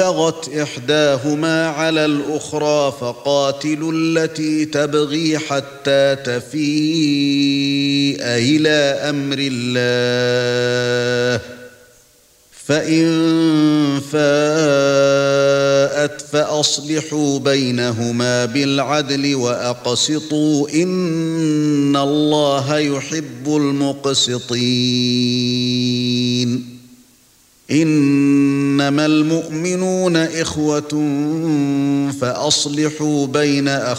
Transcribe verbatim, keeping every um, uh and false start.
بغت إحداهما على الأخرى فقاتلوا التي تبغي حتى تفيء إلى أمر الله فإن فاءت فأصلحوا بينهما بالعدل وأقسطوا إن الله يحب المقسطين إنما المؤمنون إخوة فأصلحوا بين أخواتكم